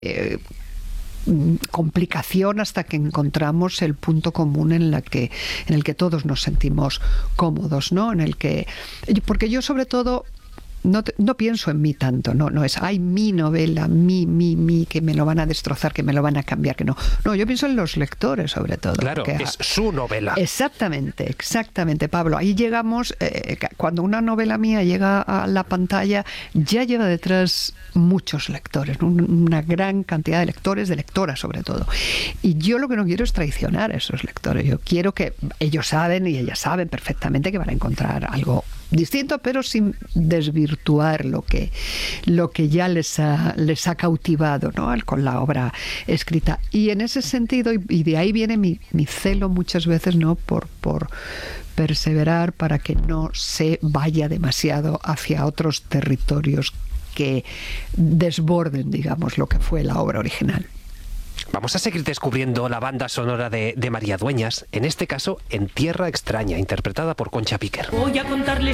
complicación hasta que encontramos el punto común en el que todos nos sentimos cómodos, ¿no? Porque yo sobre todo no pienso en mí tanto, no es, ay, mi novela, mi, que me lo van a destrozar, que me lo van a cambiar, que no. No, yo pienso en los lectores sobre todo. Claro, es su novela. Exactamente, Pablo. Ahí llegamos, cuando una novela mía llega a la pantalla, ya lleva detrás muchos lectores, una gran cantidad de lectores, de lectoras sobre todo. Y yo lo que no quiero es traicionar a esos lectores. Yo quiero que ellos saben y ellas saben perfectamente que van a encontrar algo distinto, pero sin desvirtuar lo que ya les ha cautivado, ¿no? Con la obra escrita. Y en ese sentido, y de ahí viene mi celo muchas veces, ¿no? Por perseverar para que no se vaya demasiado hacia otros territorios que desborden, digamos, lo que fue la obra original. Vamos a seguir descubriendo la banda sonora de María Dueñas, en este caso En Tierra Extraña, interpretada por Concha Piquer. Voy a contarles